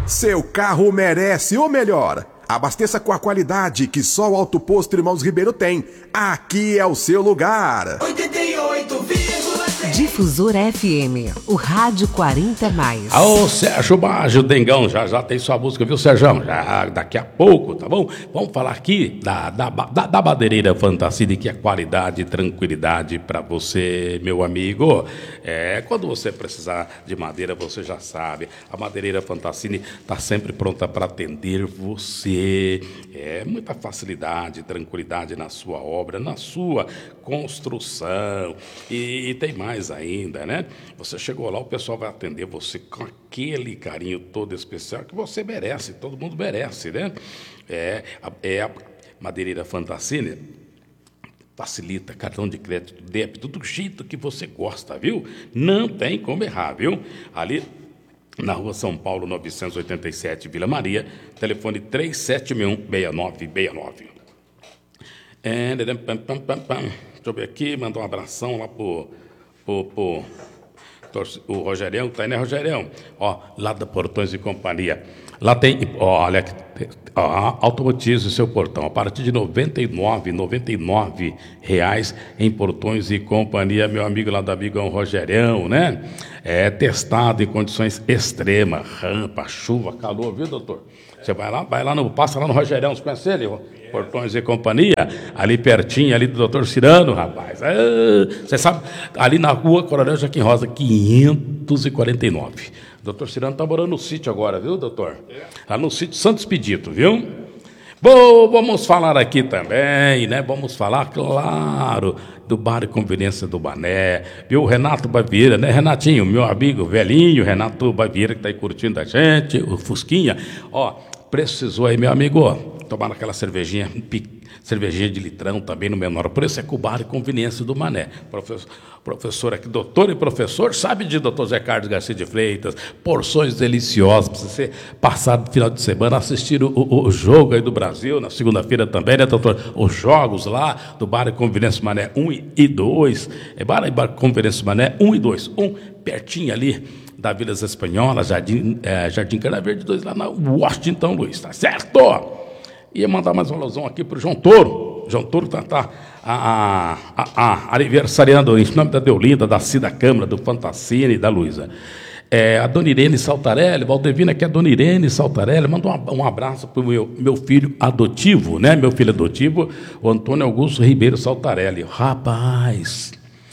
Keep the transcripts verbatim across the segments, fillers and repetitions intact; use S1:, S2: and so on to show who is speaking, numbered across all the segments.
S1: Seu carro merece o melhor. Abasteça com a qualidade que só o Auto Posto Irmãos Ribeiro tem. Aqui é o seu lugar.
S2: oitenta e oito vírgula três
S3: Difusor F M, o rádio quarenta mais.
S4: Ô, Sérgio Baggio, Dengão, já já tem sua música, viu, Sérgio? Já daqui a pouco, tá bom? Vamos falar aqui da, da, da, da Madeireira Fantassini, que é qualidade e tranquilidade pra você, meu amigo. É, quando você precisar de madeira, você já sabe. A Madeireira Fantassini tá sempre pronta para atender você. É, muita facilidade, tranquilidade na sua obra, na sua construção. E, e tem mais ainda, né? Você chegou lá, o pessoal vai atender você com aquele carinho todo especial que você merece, todo mundo merece, né? É, é a Madeireira Fantassini facilita cartão de crédito, débito, do jeito que você gosta, viu? Não tem como errar, viu? Ali na rua São Paulo, novecentos e oitenta e sete, Vila Maria, telefone três sete um, seis nove seis nove. É, deixa eu ver aqui, mandar um abração lá pro, pro, pro o Rogerião, tá aí, né, Rogerião? Ó, lá da Portões e Companhia. Lá tem, ó, olha, ó, automatize o seu portão a partir de noventa e nove reais em Portões e Companhia, meu amigo lá da Bigão Rogerião, né? É testado em condições extremas, rampa, chuva, calor, viu, doutor? Você vai lá, vai lá no, passa lá no Rogerião, você conhece ele? Portões e Companhia, ali pertinho, ali do doutor Cirano, rapaz. Ah, você sabe, ali na rua Coronel Joaquim Rosa, quinhentos e quarenta e nove. O doutor Cirano tá morando no sítio agora, viu, doutor? Lá no sítio Santos Expedito, viu? Bom, vamos falar aqui também, né? Vamos falar, claro, do Bar e Conveniência do Mané, viu? O Renato Baviera, né? Renatinho, meu amigo velhinho, Renato Baviera, que tá aí curtindo a gente, o Fusquinha. Ó, precisou aí, meu amigo, ó, tomar aquela cervejinha, cervejinha de litrão também no menor preço, é com o Bar e Conveniência do Mané. Professor, professor aqui, doutor e professor, sabe de doutor Zé Carlos Garcia de Freitas, porções deliciosas, para você passar no final de semana, assistir o, o, o jogo aí do Brasil, na segunda-feira também, né, doutor? Os jogos lá do Bar e Conveniência do Mané um e dois, é Bar e Conveniência do Mané um e dois, um pertinho ali da Vilas Espanholas, Jardim, é, Jardim Cana Verde dois, lá na Washington Luiz, tá certo? Ia mandar mais um alusão aqui pro João Toro. João Toro tá, tá a, a, a, aniversariando em nome da Deolinda, da Cida Câmara, do Fantassini e da Luísa. É, a dona Irene Saltarelli, Valdevina, que é a dona Irene Saltarelli, manda um, um abraço pro meu, meu filho adotivo, né? Meu filho adotivo, o Antônio Augusto Ribeiro Saltarelli. Rapaz...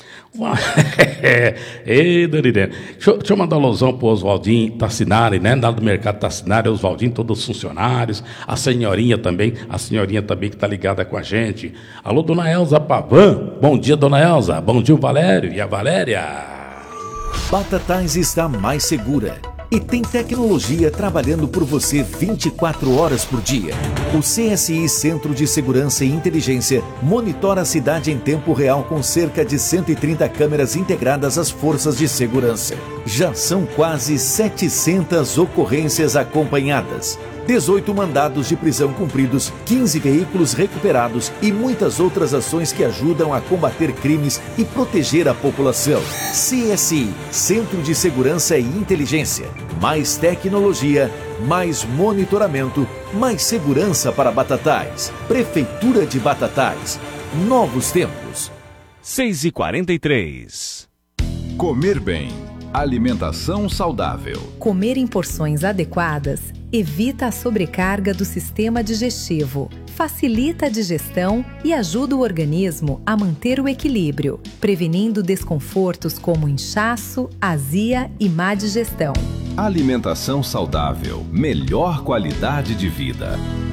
S4: Ei, dona Irene, deixa, deixa eu mandar um alusão pro Oswaldinho Tassinari, né? Lá do Mercado Tassinari, Oswaldinho, todos os funcionários, a senhorinha também, a senhorinha também que tá ligada com a gente. Alô, dona Elza Pavan, bom dia, dona Elza, bom dia, o Valério e a Valéria.
S5: Batatais está mais segura e tem tecnologia trabalhando por você vinte e quatro horas por dia. O C S I Centro de Segurança e Inteligência monitora a cidade em tempo real com cerca de cento e trinta câmeras integradas às forças de segurança. Já são quase setecentas ocorrências acompanhadas, dezoito mandados de prisão cumpridos, quinze veículos recuperados e muitas outras ações que ajudam a combater crimes e proteger a população. C S I, Centro de Segurança e Inteligência. Mais tecnologia, mais monitoramento, mais segurança para Batatais. Prefeitura de Batatais. Novos tempos.
S6: seis e quarenta e três.
S7: Comer bem. Alimentação saudável.
S8: Comer em porções adequadas evita a sobrecarga do sistema digestivo, facilita a digestão e ajuda o organismo a manter o equilíbrio, prevenindo desconfortos como inchaço, azia e má digestão.
S7: Alimentação saudável, melhor qualidade de vida.